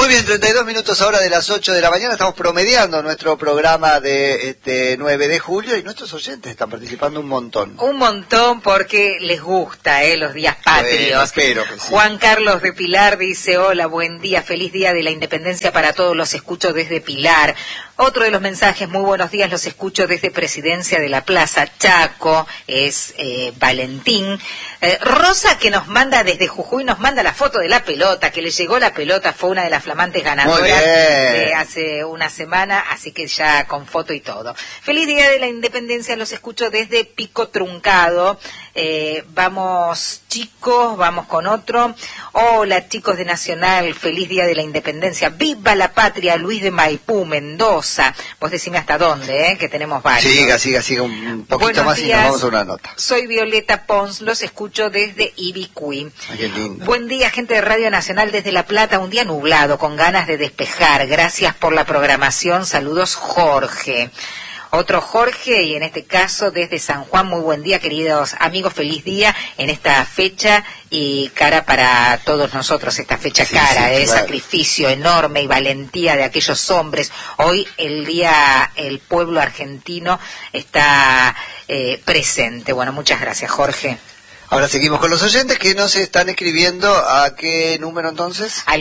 Muy bien, 32 minutos ahora de las 8 de la mañana. Estamos promediando nuestro programa de 9 de julio y nuestros oyentes están participando un montón. Un montón porque les gusta los días patrios. Bueno, espero que sí. Juan Carlos de Pilar dice, hola, buen día, feliz día de la independencia para todos, los escucho desde Pilar. Otro de los mensajes, muy buenos días, los escucho desde Presidencia de la Plaza Chaco, es Valentín. Rosa, que nos manda desde Jujuy, nos manda la foto de la pelota, que le llegó la pelota, fue una de las flamantes ganadoras de hace una semana, así que ya con foto y todo. Feliz día de la independencia, los escucho desde Pico Truncado. Vamos chicos, vamos con otro. Hola chicos de Nacional, feliz día de la independencia, viva la patria, Luis de Maipú, Mendoza. Vos decime hasta dónde, que tenemos varios. Siga un poquito Buenos más días. Y nos vamos a una nota. Soy Violeta Pons, los escucho desde Ibicuí. Qué lindo. Buen día, gente de Radio Nacional desde La Plata, un día nublado, con ganas de despejar. Gracias por la programación, saludos Jorge. Otro Jorge, y en este caso desde San Juan, muy buen día, queridos amigos, feliz día en esta fecha y cara para todos nosotros, esta fecha cara, claro. Sacrificio enorme y valentía de aquellos hombres. Hoy el pueblo argentino está presente. Bueno, muchas gracias, Jorge. Ahora seguimos con los oyentes que nos están escribiendo. ¿A qué número entonces? Al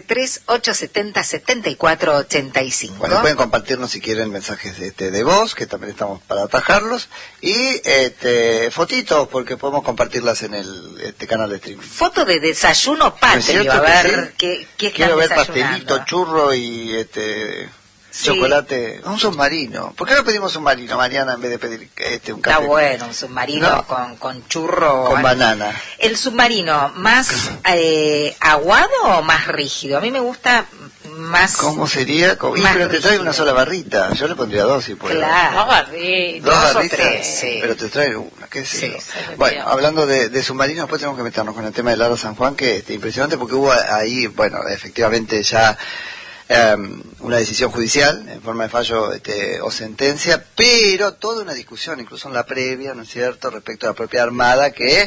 11-3870-7485. Bueno, pueden compartirnos si quieren mensajes de voz, que también estamos para atajarlos, y fotitos, porque podemos compartirlas en el canal de streaming. Foto de desayuno patrio, a ver qué están Quiero ver desayunando. pastelito, churro y chocolate, un submarino. ¿Por qué no pedimos submarino, Mariana, en vez de pedir un café? Está bueno, un submarino, ¿no? con churro. Con banana. ¿El submarino más aguado o más rígido? A mí me gusta más... ¿Cómo sería? Pero te trae una sola barrita. Yo le pondría 2 si puedo. Claro. Dos barritas. Dos o barritas, tres, sí. Pero te trae una, qué sé yo. Sí, Bueno, hablando de submarinos, después tenemos que meternos con el tema de Lara San Juan, que impresionante porque hubo ahí, bueno, efectivamente ya... una decisión judicial en forma de fallo o sentencia, pero toda una discusión, incluso en la previa, ¿no es cierto?, respecto a la propia Armada, que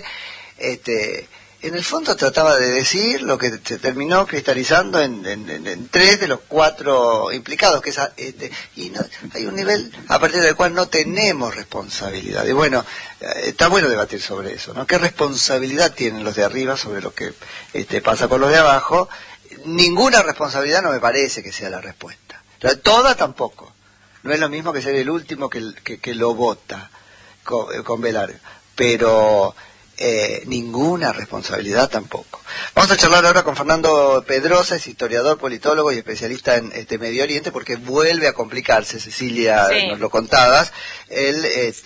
en el fondo trataba de decir lo que se terminó cristalizando en 3 de los 4 implicados, que es y no, hay un nivel a partir del cual no tenemos responsabilidad. Y bueno, está bueno debatir sobre eso, ¿no? ¿Qué responsabilidad tienen los de arriba sobre lo que pasa con los de abajo? Ninguna responsabilidad no me parece que sea la respuesta. Toda tampoco. No es lo mismo que ser el último que lo vota con velar. Pero ninguna responsabilidad tampoco. Vamos a charlar ahora con Fernando Pedrosa, es historiador, politólogo y especialista en Medio Oriente, porque vuelve a complicarse, Cecilia, sí, nos lo contabas, el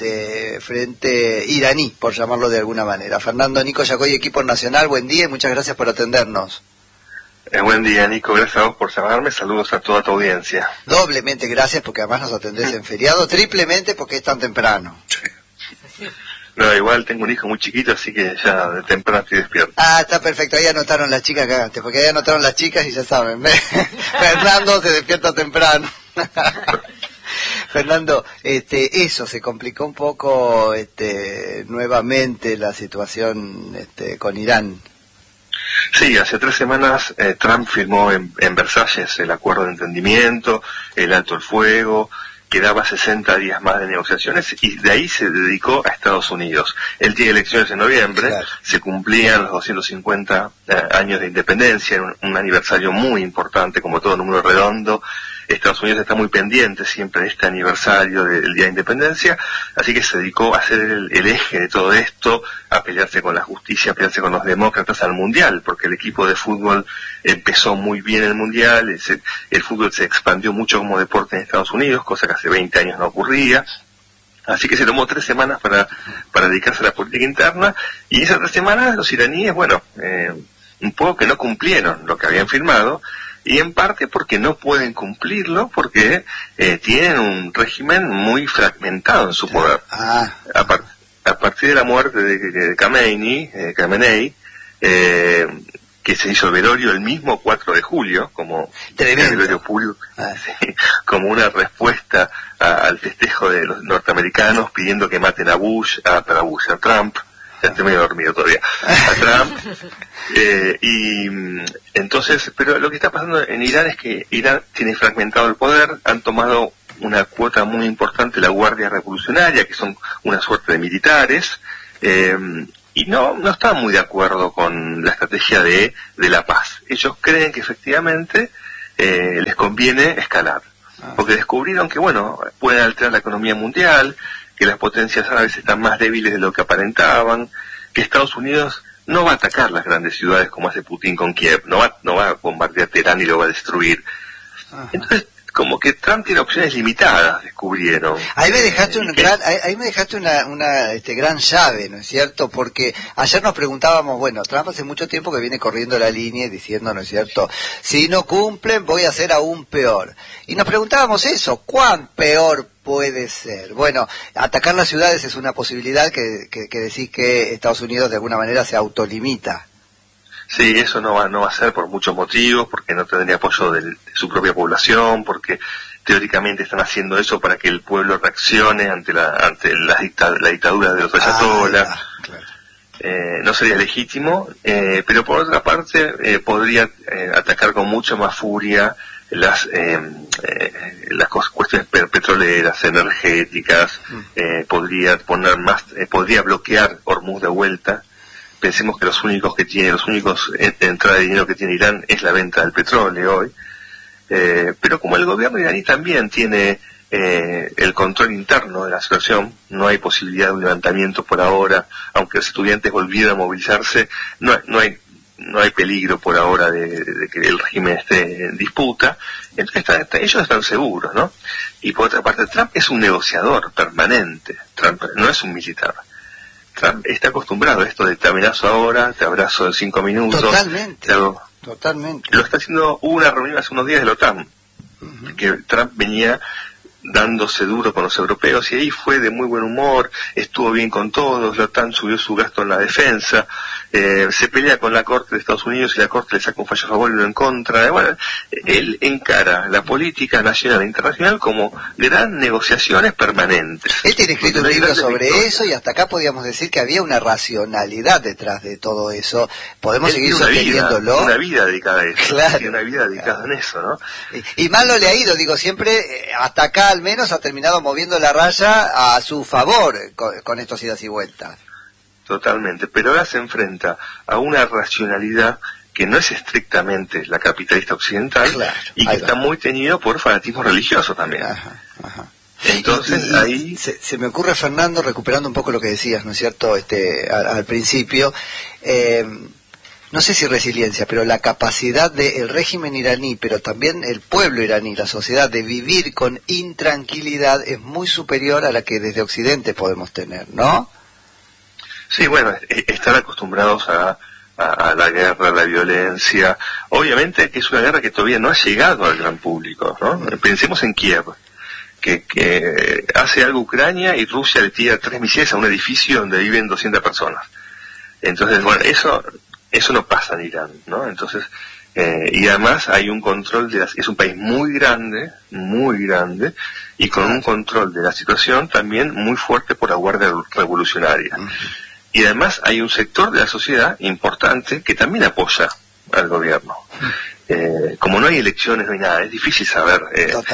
frente iraní, por llamarlo de alguna manera. Fernando, Nico Yacoy, equipo nacional, buen día y muchas gracias por atendernos. Buen día, Nico, gracias a vos por llamarme, saludos a toda tu audiencia. Doblemente gracias porque además nos atendés en feriado, triplemente porque es tan temprano. No, igual tengo un hijo muy chiquito, así que ya de temprano estoy despierto. Ah, está perfecto, ahí anotaron las chicas, cagaste, porque ahí anotaron las chicas y ya saben, Fernando se despierta temprano. Fernando, eso se complicó un poco nuevamente la situación con Irán. Sí, hace 3 semanas Trump firmó en Versalles el acuerdo de entendimiento, el alto el fuego, quedaba 60 días más de negociaciones y de ahí se dedicó a Estados Unidos. Él tiene elecciones en noviembre, claro. Se cumplían los 250 años de independencia, un aniversario muy importante, como todo número redondo. Estados Unidos está muy pendiente siempre de este aniversario del Día de Independencia, así que se dedicó a ser el eje de todo esto, a pelearse con la justicia, a pelearse con los demócratas al Mundial, porque el equipo de fútbol empezó muy bien el Mundial, el fútbol se expandió mucho como deporte en Estados Unidos, cosa que hace 20 años no ocurría. Así que se tomó 3 semanas para dedicarse a la política interna, y esas 3 semanas los iraníes, un poco que no cumplieron lo que habían firmado, y en parte porque no pueden cumplirlo, porque tienen un régimen muy fragmentado en su poder. A partir de la muerte de Khamenei, que se hizo el velorio el mismo 4 de julio, como el velorio público, como una respuesta al festejo de los norteamericanos pidiendo que maten a Trump, estoy medio dormido todavía, a Trump. Y entonces, pero lo que está pasando en Irán es que Irán tiene fragmentado el poder, han tomado una cuota muy importante la Guardia Revolucionaria, que son una suerte de militares, y no están muy de acuerdo con la estrategia de la paz. Ellos creen que efectivamente les conviene escalar, porque descubrieron que, bueno, pueden alterar la economía mundial, que las potencias árabes están más débiles de lo que aparentaban, que Estados Unidos no va a atacar las grandes ciudades como hace Putin con Kiev, no va a bombardear Teherán y lo va a destruir. Entonces, como que Trump tiene opciones limitadas, descubrieron. Ahí me dejaste una gran llave, ¿no es cierto? Porque ayer nos preguntábamos, bueno, Trump hace mucho tiempo que viene corriendo la línea y diciendo, ¿no es cierto?, si no cumplen voy a ser aún peor. Y nos preguntábamos eso, ¿cuán peor puede ser? Bueno, atacar las ciudades es una posibilidad que decís que Estados Unidos de alguna manera se autolimita. Sí, eso no va a ser por muchos motivos, porque no tendría apoyo de su propia población, porque teóricamente están haciendo eso para que el pueblo reaccione ante la dictadura de los ayatolás. Claro. No sería legítimo, pero por otra parte podría atacar con mucha más furia las cuestiones petroleras, energéticas, podría bloquear Hormuz de vuelta. Pensemos que los únicos entrada de dinero que tiene Irán es la venta del petróleo hoy, pero como el gobierno iraní también tiene el control interno de la situación, no hay posibilidad de un levantamiento por ahora, aunque los estudiantes volvieran a movilizarse, no hay peligro por ahora de que el régimen esté en disputa, entonces ellos están seguros, ¿no? Y por otra parte, Trump es un negociador permanente, Trump no es un militar. Trump está acostumbrado a esto de te amenazo ahora, te abrazo en 5 minutos. Totalmente. Lo está haciendo, hubo una reunión hace unos días de la OTAN, que Trump venía dándose duro con los europeos y ahí fue de muy buen humor, estuvo bien con todos, la OTAN subió su gasto en la defensa, se pelea con la Corte de Estados Unidos y la Corte le saca un fallo a favor y uno en contra. Bueno, él encara la política nacional e internacional como gran negociaciones permanentes. Él tiene escrito un libro sobre eso y hasta acá podíamos decir que había una racionalidad detrás de todo eso. Podemos seguir sosteniéndolo. Una vida dedicada a eso. Claro. Una vida dedicada en eso, ¿no? Y mal no le ha ido, digo, siempre hasta acá al menos ha terminado moviendo la raya a su favor con estos idas y vueltas. Totalmente, pero ahora se enfrenta a una racionalidad que no es estrictamente la capitalista occidental, claro, y que está muy teñido por fanatismo religioso también. Ajá. Entonces ahí se me ocurre, Fernando, recuperando un poco lo que decías, ¿no es cierto?, al principio, no sé si resiliencia, pero la capacidad del régimen iraní, pero también el pueblo iraní, la sociedad, de vivir con intranquilidad es muy superior a la que desde Occidente podemos tener, ¿no? Sí, bueno, están acostumbrados a la guerra, a la violencia. Obviamente que es una guerra que todavía no ha llegado al gran público, ¿no? Pensemos en Kiev, que hace algo Ucrania y Rusia le tira 3 misiles a un edificio donde viven 200 personas. Entonces, bueno, eso no pasa en Irán, ¿no? Entonces, y además hay un control es un país muy grande, y con un control de la situación también muy fuerte por la Guardia Revolucionaria. Y además hay un sector de la sociedad importante que también apoya al gobierno. Como no hay elecciones, no hay nada, es difícil saber.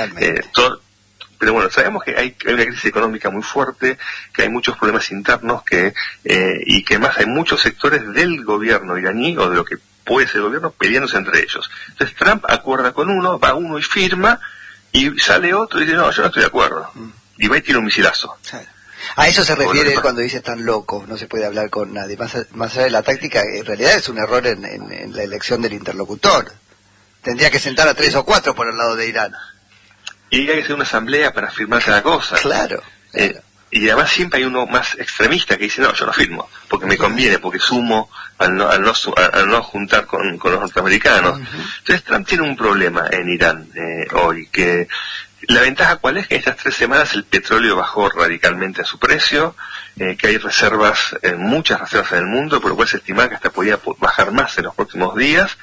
Pero bueno, sabemos que hay una crisis económica muy fuerte, que hay muchos problemas internos, y que más hay muchos sectores del gobierno iraní, o de lo que puede ser el gobierno, peleándose entre ellos. Entonces Trump acuerda con uno, va uno y firma, y sale otro y dice, no, yo no estoy de acuerdo. Y va y tira un misilazo. A eso se refiere cuando dice tan loco, no se puede hablar con nadie. Más allá de la táctica, en realidad es un error en la elección del interlocutor. Tendría que sentar a 3 o 4 por el lado de Irán. Y hay que hacer una asamblea para firmar cada cosa. Claro. Y además siempre hay uno más extremista que dice, no, yo no firmo, porque me conviene, porque sumo al no juntar con los norteamericanos. Entonces Trump tiene un problema en Irán hoy, que la ventaja cuál es, que en estas 3 semanas el petróleo bajó radicalmente a su precio, que hay muchas reservas en el mundo, por lo cual se estima que hasta podía bajar más en los próximos días,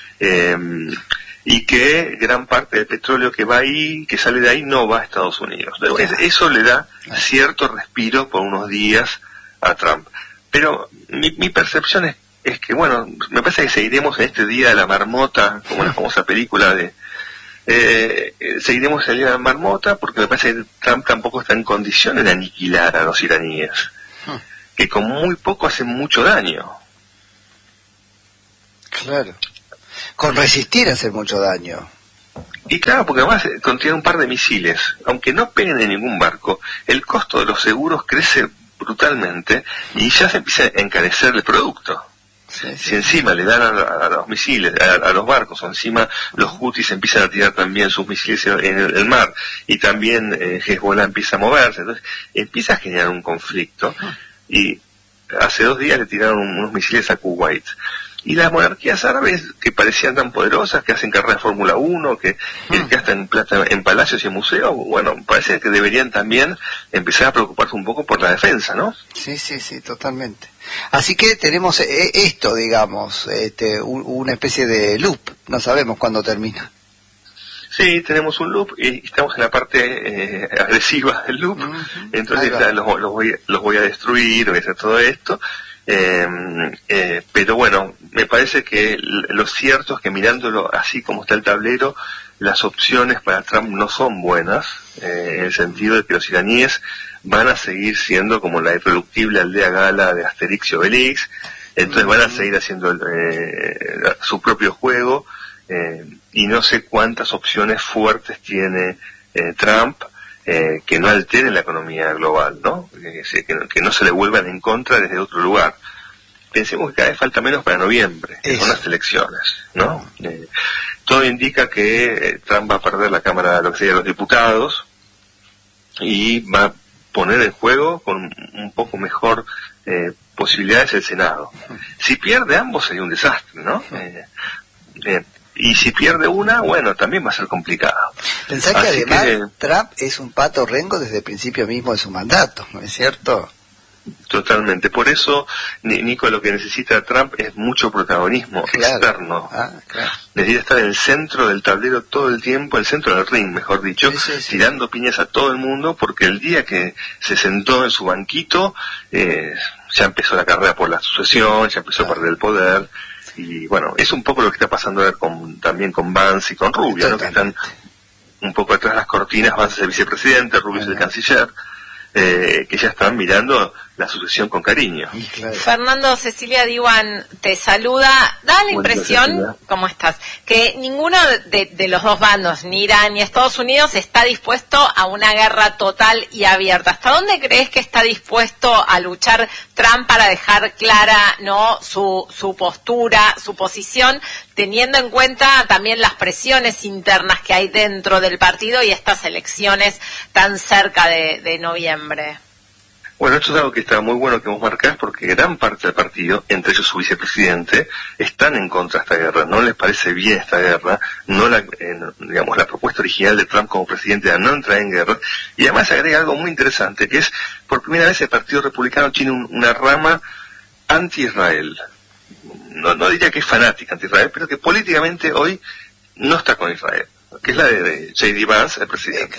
y que gran parte del petróleo que va ahí, que sale de ahí, no va a Estados Unidos. Entonces, eso le da cierto respiro por unos días a Trump. Pero mi percepción es que, bueno, me parece que seguiremos en este día de la marmota, como la famosa película de... seguiremos el día de la marmota porque me parece que Trump tampoco está en condiciones de aniquilar a los iraníes, que con muy poco hacen mucho daño. Claro. Con resistir hacer mucho daño. Y claro, porque además contiene un par de misiles. Aunque no peguen en ningún barco, el costo de los seguros crece brutalmente y ya se empieza a encarecer el producto. Sí. Si encima le dan a los misiles, a los barcos, o encima los Houthis empiezan a tirar también sus misiles en el mar, y también Hezbollah empieza a moverse, entonces empieza a generar un conflicto. Y hace 2 días le tiraron unos misiles a Kuwait. Y las monarquías árabes, que parecían tan poderosas, que hacen carrera de Fórmula 1, que gastan plata en palacios y en museos, bueno, parece que deberían también empezar a preocuparse un poco por la defensa, ¿no? Sí, totalmente. Así que tenemos esto, digamos, una especie de loop, no sabemos cuándo termina. Sí, tenemos un loop y estamos en la parte agresiva del loop, entonces los voy a destruir, voy a hacer todo esto. Pero bueno, me parece que lo cierto es que mirándolo así como está el tablero, las opciones para Trump no son buenas, en el sentido de que los iraníes van a seguir siendo como la irreductible aldea gala de Asterix y Obelix, entonces van a seguir haciendo su propio juego, y no sé cuántas opciones fuertes tiene Trump que no alteren la economía global, ¿no? Que no se le vuelvan en contra desde otro lugar. Pensemos que cada vez falta menos para noviembre, que son las elecciones, ¿no? Todo indica que Trump va a perder la Cámara de los Diputados y va a poner en juego con un poco mejor posibilidades el Senado. Si pierde ambos sería un desastre, ¿no? Y si pierde una, bueno, también va a ser complicado. Pensá que además Trump es un pato rengo desde el principio mismo de su mandato, ¿no es cierto? Totalmente. Por eso, Nico, lo que necesita Trump es mucho protagonismo externo. Claro. Necesita estar en el centro del tablero todo el tiempo, el centro del ring, mejor dicho, tirando piñas a todo el mundo, porque el día que se sentó en su banquito, ya empezó la carrera por la sucesión, ya empezó a perder el poder. Y bueno, es un poco lo que está pasando también con Vance y con Rubio, ¿no? Que están un poco atrás de las cortinas. Vance es el vicepresidente, Rubio es el canciller, que ya están mirando la sucesión con cariño. Claro. Fernando, Cecilia Diwan te saluda. Da la impresión, ¿cómo estás?, que ninguno de los dos bandos, ni Irán ni Estados Unidos, está dispuesto a una guerra total y abierta. ¿Hasta dónde crees que está dispuesto a luchar Trump para dejar clara, no, su postura, su posición, teniendo en cuenta también las presiones internas que hay dentro del partido y estas elecciones tan cerca de noviembre? Bueno, esto es algo que está muy bueno que vos marcás, porque gran parte del partido, entre ellos su vicepresidente, están en contra de esta guerra. No les parece bien esta guerra, no la propuesta original de Trump como presidente era no entrar en guerra. Y además agrega algo muy interesante, que es, por primera vez el Partido Republicano tiene una rama anti-Israel. No diría que es fanática anti-Israel, pero que políticamente hoy no está con Israel, que es la de J.D. Vance, el presidente.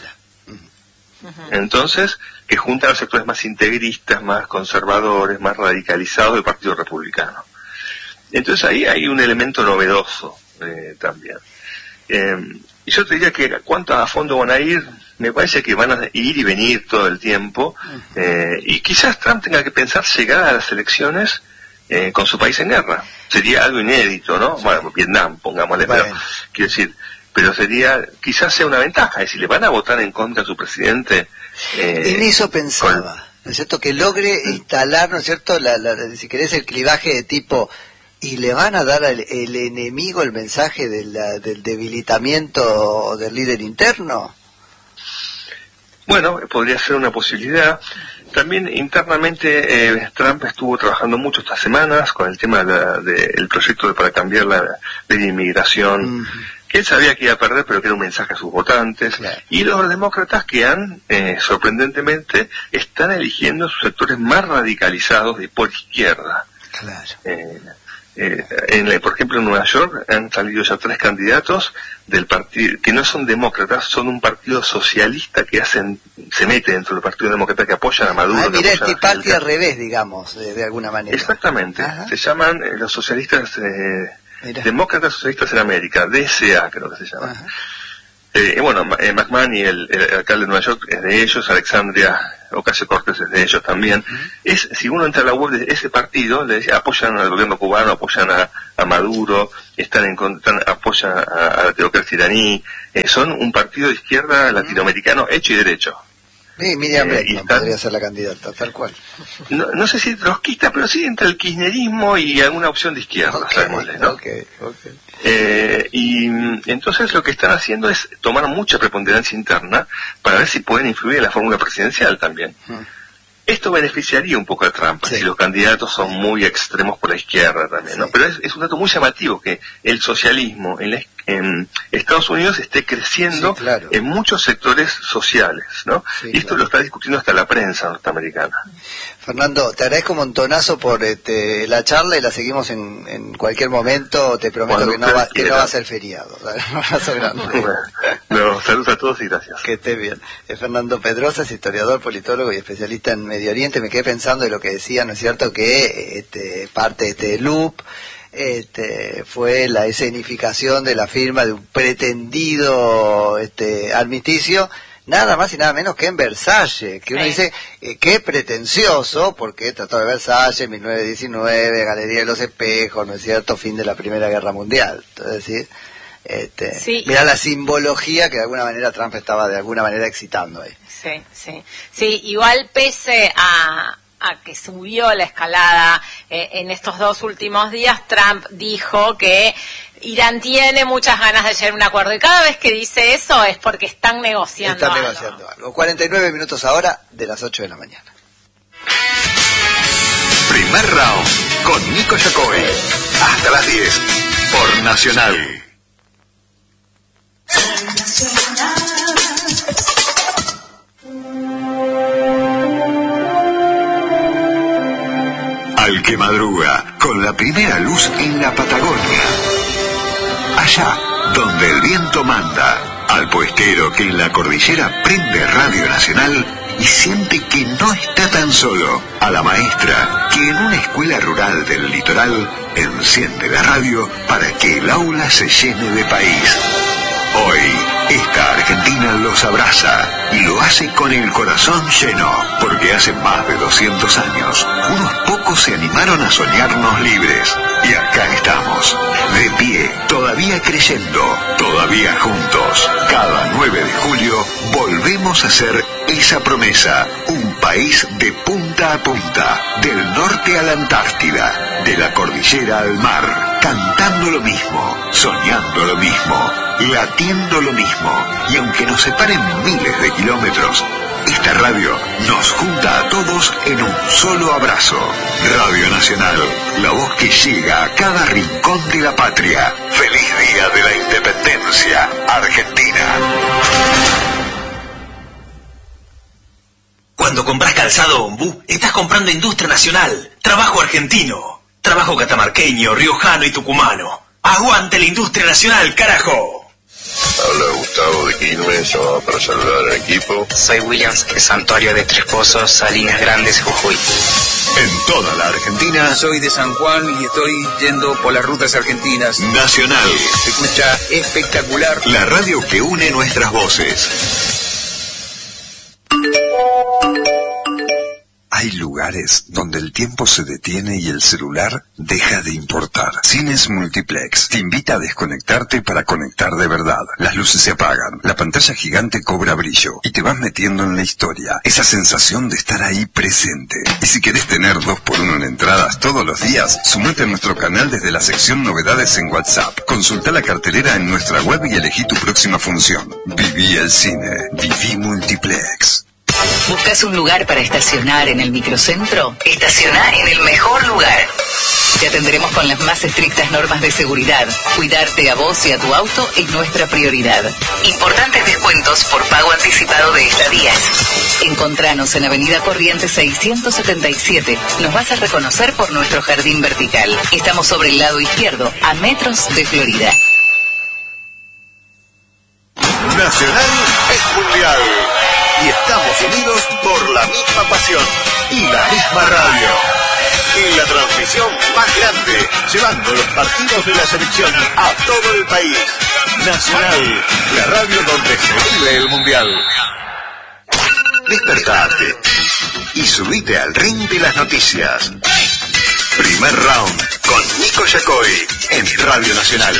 Entonces, que junta a los sectores más integristas, más conservadores, más radicalizados del Partido Republicano. Entonces ahí hay un elemento novedoso también. Y yo te diría que cuánto a fondo van a ir, me parece que van a ir y venir todo el tiempo, y quizás Trump tenga que pensar llegar a las elecciones con su país en guerra. Sería algo inédito, ¿no? Bueno, Vietnam, pongámosle, pero quiero decir, pero quizás sea una ventaja, es decir, le van a votar en contra a su presidente. En eso pensaba, ¿no es cierto? Que logre instalar, ¿no es cierto?, si querés, el clivaje de tipo, y le van a dar al enemigo el mensaje del debilitamiento del líder interno. Bueno, podría ser una posibilidad. También internamente Trump estuvo trabajando mucho estas semanas con el tema del proyecto para cambiar la ley de inmigración, que él sabía que iba a perder, pero que era un mensaje a sus votantes. Claro. Y los demócratas que sorprendentemente, están eligiendo sus sectores más radicalizados de por izquierda. Claro. por ejemplo, en Nueva York han salido ya 3 candidatos del partido que no son demócratas, son un partido socialista que se mete dentro del partido demócrata, que apoyan a Maduro. Mira, este partido al revés, digamos, de alguna manera. Exactamente. Ajá. Se llaman los socialistas demócratas socialistas en América, DSA creo que se llama. Bueno, McMahon, el alcalde de Nueva York, es de ellos, Alexandria Ocasio-Cortez es de ellos también. Si uno entra a la web de ese partido, le dice, apoyan al gobierno cubano, apoyan a Maduro, apoyan a la teocracia iraní, son un partido de izquierda latinoamericano hecho y derecho. Sí, Miriam Bregman podría ser la candidata, tal cual. No sé si trotskista, pero sí entre el kirchnerismo y alguna opción de izquierda, sabémosle, ¿no? Y entonces lo que están haciendo es tomar mucha preponderancia interna para ver si pueden influir en la fórmula presidencial también. Esto beneficiaría un poco a Trump, si los candidatos son muy extremos por la izquierda también, ¿no? Pero es un dato muy llamativo que el socialismo en Estados Unidos esté creciendo en muchos sectores sociales, ¿no? Y esto lo está discutiendo hasta la prensa norteamericana. Fernando, te agradezco un montonazo por la charla y la seguimos en cualquier momento. Te prometo que no va a ser feriado. Un abrazo grande. Bueno, saludos a todos y gracias. Que estés bien. Fernando Pedrosa es historiador, politólogo y especialista en Medio Oriente. Me quedé pensando de lo que decía, ¿no es cierto?, que parte de este loop fue la escenificación de la firma de un pretendido armisticio, nada más y nada menos que en Versalles, que uno dice, qué pretencioso, porque Tratado de Versalles, 1919, Galería de los Espejos, ¿no es cierto?, fin de la Primera Guerra Mundial. Entonces, mirá la simbología que de alguna manera Trump estaba de alguna manera excitando ahí. Sí, igual pese a que subió la escalada en estos 2 últimos días, Trump dijo que Irán tiene muchas ganas de llegar a un acuerdo, y cada vez que dice eso es porque están negociando algo. 49 minutos ahora de las 8 de la mañana. Primer round con Nico Yacoy. Hasta las 10 por Nacional. Al que madruga con la primera luz en la Patagonia. Allá donde el viento manda. Al puestero que en la cordillera prende Radio Nacional y siente que no está tan solo. A la maestra que en una escuela rural del litoral enciende la radio para que el aula se llene de país. Hoy, esta Argentina los abraza y lo hace con el corazón lleno, porque hace más de 200 años, unos pocos se animaron a soñarnos libres. Y acá estamos, de pie, todavía creyendo, todavía juntos. Cada 9 de julio volvemos a hacer esa promesa, un país de punta a punta, del norte a la Antártida, de la cordillera al mar, cantando lo mismo, soñando lo mismo, latiendo lo mismo, y aunque nos separen miles de kilómetros, esta radio nos junta a todos en un solo abrazo. Radio Nacional, la voz que llega a cada rincón de la patria. ¡Feliz Día de la Independencia, Argentina! Cuando compras calzado Ombú, estás comprando industria nacional, trabajo argentino, trabajo catamarqueño, riojano y tucumano. ¡Aguante la industria nacional, carajo! Habla Gustavo de Quilmes, llamado para saludar al equipo. Soy Williams de Santuario de Tres Pozos, Salinas Grandes, Jujuy. En toda la Argentina. Soy de San Juan y estoy yendo por las rutas argentinas. Nacional. Se escucha espectacular. La radio que une nuestras voces. Hay lugares donde el tiempo se detiene y el celular deja de importar. Cines Multiplex te invita a desconectarte para conectar de verdad. Las luces se apagan, la pantalla gigante cobra brillo y te vas metiendo en la historia. Esa sensación de estar ahí presente. Y si querés tener 2x1 en entradas todos los días, sumate a nuestro canal desde la sección Novedades en WhatsApp. Consulta la cartelera en nuestra web y elegí tu próxima función. Viví el cine. Viví Multiplex. ¿Buscas un lugar para estacionar en el microcentro? Estacioná en el mejor lugar. Te atenderemos con las más estrictas normas de seguridad. Cuidarte a vos y a tu auto es nuestra prioridad. Importantes descuentos por pago anticipado de estadías. Encontranos en Avenida Corrientes 677. Nos vas a reconocer por nuestro jardín vertical. Estamos sobre el lado izquierdo, a metros de Florida. Nacional es mundial. Y estamos unidos por la misma pasión y la misma radio. En la transmisión más grande, llevando los partidos de la selección a todo el país. Nacional, la radio donde se vive el mundial. Despertate y subite al ring de las noticias. Primer round con Nico Yacoy en Radio Nacional.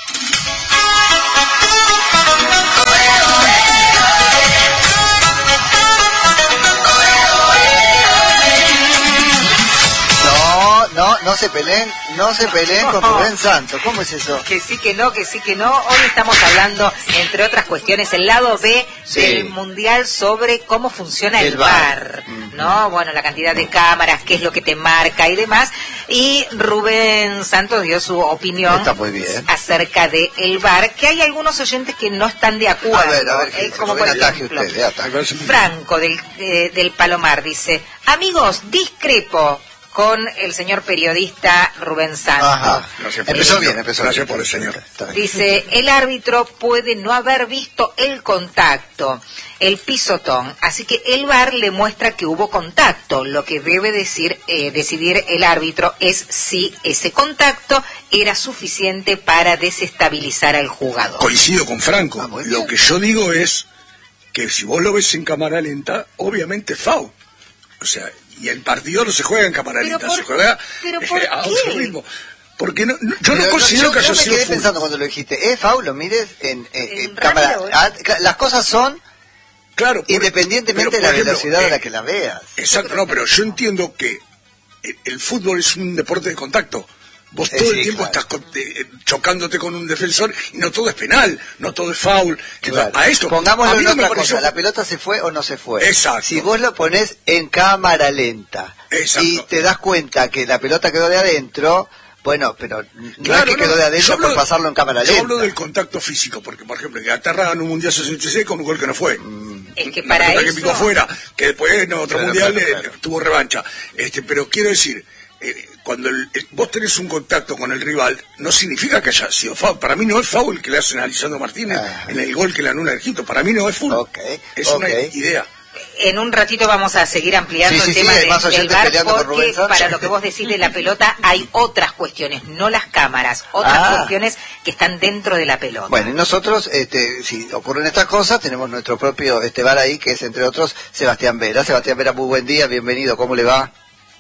No se peleen con Rubén Santos. ¿Cómo es eso? Que sí, que no. Hoy estamos hablando, entre otras cuestiones, el lado B del Mundial sobre cómo funciona el VAR, ¿no? Bueno, la cantidad de cámaras, qué es lo que te marca y demás. Y Rubén Santos dio su opinión Está muy bien. acerca de el VAR, que hay algunos oyentes que no están de acuerdo. A ver, como por ejemplo, Franco del Palomar dice: amigos, discrepo con el señor periodista Rubén Santos. Ajá. Empezó bien. Gracias por el señor. Dice, el árbitro puede no haber visto el contacto, el pisotón, así que el VAR le muestra que hubo contacto. Lo que debe decidir el árbitro es si ese contacto era suficiente para desestabilizar al jugador. Coincido con Franco. Lo que yo digo es que si vos lo ves en cámara lenta, obviamente es foul. O sea, y el partido no se juega en cámara lenta, se juega a otro ritmo. Porque yo no considero que haya sido. Yo me quedé pensando cuando lo dijiste, foul, lo mires en cámara. Las cosas son claro, independientemente de la velocidad a la que la veas. Exacto, no, pero yo entiendo que el fútbol es un deporte de contacto. Vos todo el tiempo estás chocándote con un defensor y no todo es penal, no todo es foul. Claro. A esto, pongámoslo en otra cosa, ¿la pelota se fue o no se fue? Exacto. Si vos lo pones en cámara lenta y te das cuenta que la pelota quedó de adentro, bueno, pero no es que quedó de adentro por pasarlo en cámara lenta. Yo hablo del contacto físico, porque por ejemplo, Inglaterra ganó un Mundial 66 con un gol que no fue. Es que para eso... que picó fuera, que después en otro Mundial tuvo revancha. Pero quiero decir... cuando vos tenés un contacto con el rival, no significa que haya sido foul. Para mí no es foul que le hacen a Lisandro Martínez en el gol que le anula Egipto. Para mí no es foul. Es una idea. En un ratito vamos a seguir ampliando el tema del VAR, porque para lo que vos decís de la pelota hay otras cuestiones, no las cámaras, otras cuestiones que están dentro de la pelota. Bueno, y nosotros, si ocurren estas cosas, tenemos nuestro propio VAR ahí, que es entre otros Sebastián Vera. Sebastián Vera, muy buen día, bienvenido, ¿cómo le va?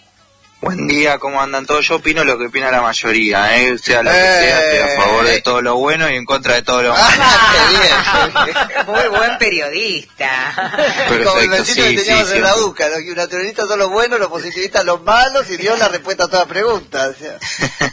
Buen día, ¿cómo andan todos? Yo opino lo que opina la mayoría, sea lo que sea, estoy a favor de todo lo bueno y en contra de todo lo malo. Muy buen periodista. Perfecto, como el vecino que teníamos en la UCA, los naturalistas son los buenos, los positivistas los malos, y dio la respuesta a toda pregunta. O sea,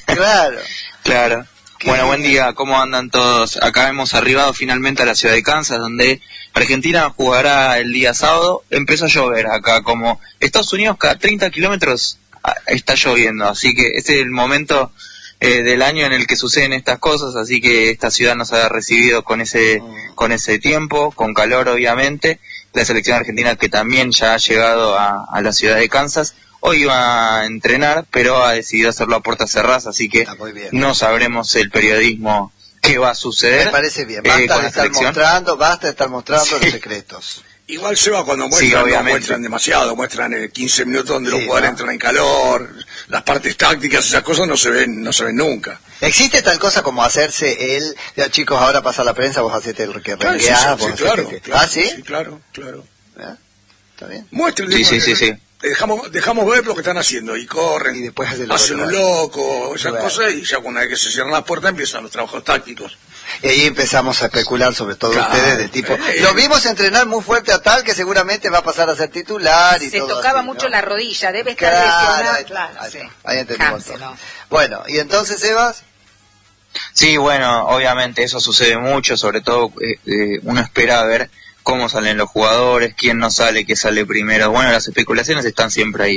Claro. Bueno, buen día, ¿cómo andan todos? Acá hemos arribado finalmente a la ciudad de Kansas, donde Argentina jugará el día sábado. Empezó a llover acá, como Estados Unidos cada 30 kilómetros está lloviendo, así que este es el momento del año en el que suceden estas cosas, así que esta ciudad nos ha recibido con ese tiempo, con calor obviamente. La selección argentina, que también ya ha llegado a la ciudad de Kansas, hoy iba a entrenar, pero ha decidido hacerlo a puertas cerradas, así que no sabremos el periodismo qué va a suceder. Me parece bien, basta de estar mostrando los secretos. Igual se va cuando muestran, no muestran demasiado, muestran 15 minutos donde los jugadores entran en calor, las partes tácticas, esas cosas no se ven nunca. ¿Existe tal cosa como hacerse ya chicos, ahora pasa la prensa, vos hacete el que rengueás? Claro. ¿Sí? Sí, claro. ¿Está bien? Muestren. Sí. Dejamos ver lo que están haciendo y corren, y después hacen un loco, esas cosas, y ya una vez que se cierran las puertas empiezan los trabajos tácticos. Y ahí empezamos a especular sobre todo ustedes de tipo, lo vimos entrenar muy fuerte a tal que seguramente va a pasar a ser titular y se todo tocaba así, mucho ¿no? la rodilla, debe estar lesionado. Ahí entendimos todo. ¿No? Bueno, y entonces, Sebas. Sí, bueno, obviamente eso sucede mucho, sobre todo uno espera ver cómo salen los jugadores, quién no sale, qué sale primero. Bueno, las especulaciones están siempre ahí.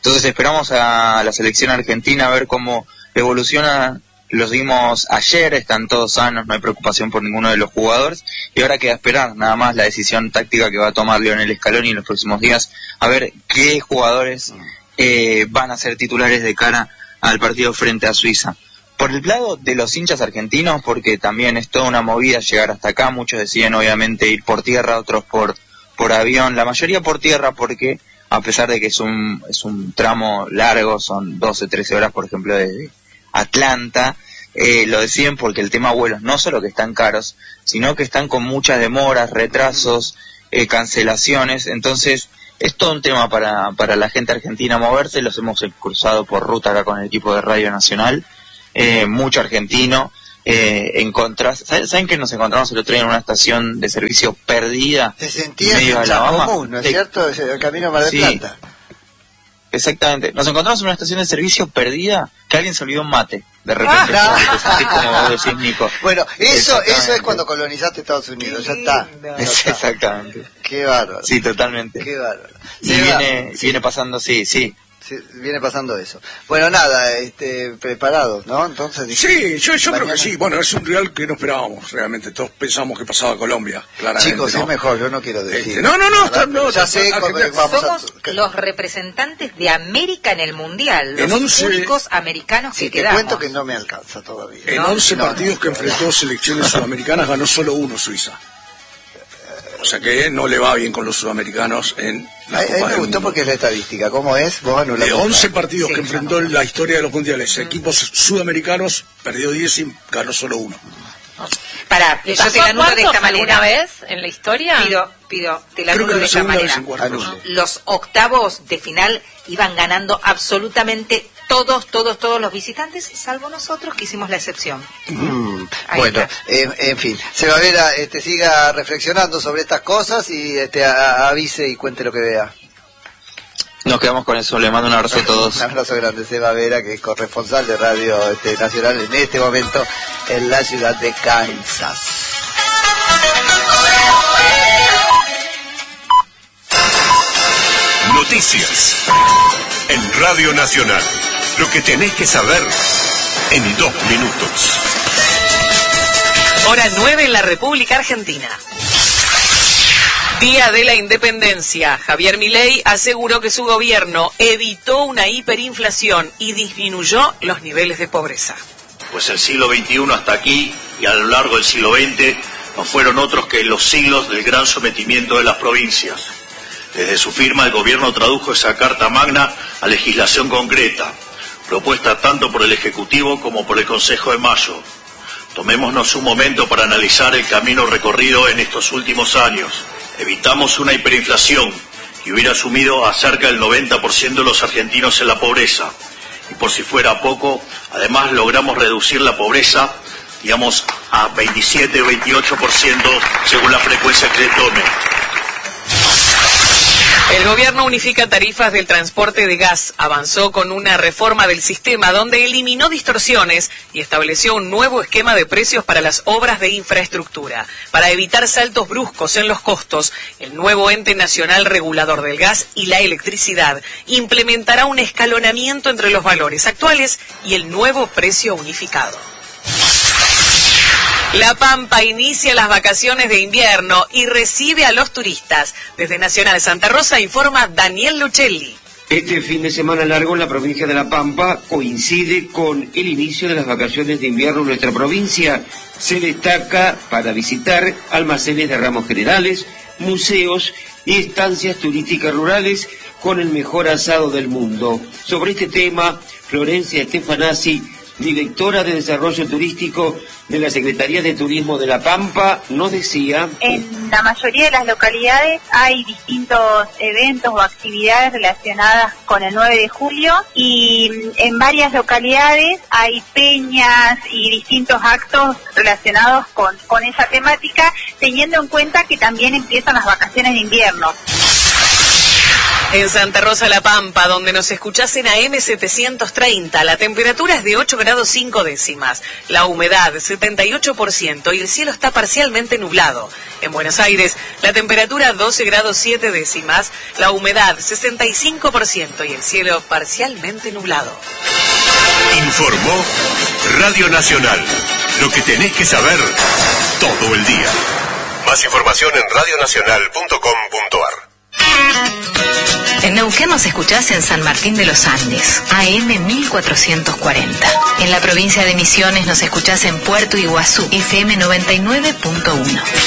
Entonces esperamos a la selección argentina a ver cómo evoluciona. Los vimos ayer, están todos sanos, no hay preocupación por ninguno de los jugadores, y ahora queda esperar nada más la decisión táctica que va a tomar Lionel Scaloni en los próximos días, a ver qué jugadores van a ser titulares de cara al partido frente a Suiza. Por el lado de los hinchas argentinos, porque también es toda una movida llegar hasta acá, muchos deciden obviamente ir por tierra, otros por avión, la mayoría por tierra porque a pesar de que es un tramo largo, son 12, 13 horas por ejemplo desde Atlanta, lo deciden porque el tema vuelos no solo que están caros, sino que están con muchas demoras, retrasos, cancelaciones, entonces es todo un tema para la gente argentina moverse. Los hemos cruzado por ruta acá con el equipo de Radio Nacional, mucho argentino, ¿saben que nos encontramos el otro día en una estación de servicio perdida? Se sentía en Chacomús, ¿no es cierto? El camino a Mar del Plata. Exactamente. Nos encontramos en una estación de servicio perdida que alguien se olvidó un mate. De repente, como vos decís, Nico. Bueno, eso es cuando colonizaste Estados Unidos, ya está. Exactamente. Qué bárbaro. Sí, totalmente. Qué bárbaro. Y viene pasando, sí. Sí, viene pasando eso. Bueno, nada, preparados, ¿no? Entonces sí, yo creo que sí. Bueno, es un rival que no esperábamos, realmente. Todos pensamos que pasaba Colombia, claramente. Chicos, es mejor, yo no quiero decir. No, ya sé, somos los representantes de América en el Mundial, los únicos americanos que quedamos. Te cuento que no me alcanza todavía. En 11 partidos que enfrentó selecciones sudamericanas, ganó solo uno Suiza. O sea que no le va bien con los sudamericanos en la Copa me gustó porque es la estadística. ¿Cómo es? De 11 partidos que enfrentó en la historia de los mundiales, equipos sudamericanos, perdió 10 y ganó solo uno. Yo te la anulo de esta manera. ¿Alguna vez en la historia? Pido, te la anulo de esta manera. Los octavos de final iban ganando absolutamente todos los visitantes, salvo nosotros que hicimos la excepción. Bueno, en fin, Sebavera siga reflexionando sobre estas cosas y avise y cuente lo que vea. Nos quedamos con eso, le mando un abrazo a todos. Un abrazo grande, Sebavera, que es corresponsal de Radio Nacional en este momento en la ciudad de Kansas. Noticias en Radio Nacional. Lo que tenés que saber en 2 minutos. Hora 9 en la República Argentina. Día de la Independencia. Javier Milei aseguró que su gobierno evitó una hiperinflación y disminuyó los niveles de pobreza. Pues el siglo XXI hasta aquí y a lo largo del siglo XX no fueron otros que los siglos del gran sometimiento de las provincias. Desde su firma el gobierno tradujo esa Carta Magna a legislación concreta, propuesta tanto por el Ejecutivo como por el Consejo de Mayo. Tomémonos un momento para analizar el camino recorrido en estos últimos años. Evitamos una hiperinflación que hubiera sumido a cerca del 90% de los argentinos en la pobreza. Y por si fuera poco, además logramos reducir la pobreza, digamos, a 27 o 28% según la frecuencia que le tome. El gobierno unifica tarifas del transporte de gas, avanzó con una reforma del sistema donde eliminó distorsiones y estableció un nuevo esquema de precios para las obras de infraestructura. Para evitar saltos bruscos en los costos, el nuevo ente nacional regulador del gas y la electricidad implementará un escalonamiento entre los valores actuales y el nuevo precio unificado. La Pampa inicia las vacaciones de invierno y recibe a los turistas. Desde Nacional Santa Rosa informa Daniel Luchelli. Este fin de semana largo en la provincia de La Pampa coincide con el inicio de las vacaciones de invierno en nuestra provincia. Se destaca para visitar almacenes de ramos generales, museos y estancias turísticas rurales con el mejor asado del mundo. Sobre este tema, Florencia Estefanasi, directora de Desarrollo Turístico de la Secretaría de Turismo de La Pampa, nos decía: en la mayoría de las localidades hay distintos eventos o actividades relacionadas con el 9 de julio y en varias localidades hay peñas y distintos actos relacionados con esa temática, teniendo en cuenta que también empiezan las vacaciones de invierno. En Santa Rosa La Pampa, donde nos escuchás en AM 730, la temperatura es de 8 grados 5 décimas, la humedad 78% y el cielo está parcialmente nublado. En Buenos Aires, la temperatura 12 grados 7 décimas, la humedad 65% y el cielo parcialmente nublado. Informó Radio Nacional. Lo que tenés que saber todo el día. Más información en radionacional.com.ar. En Neuquén nos escuchás en San Martín de los Andes, AM 1440. En la provincia de Misiones nos escuchás en Puerto Iguazú, FM 99.1.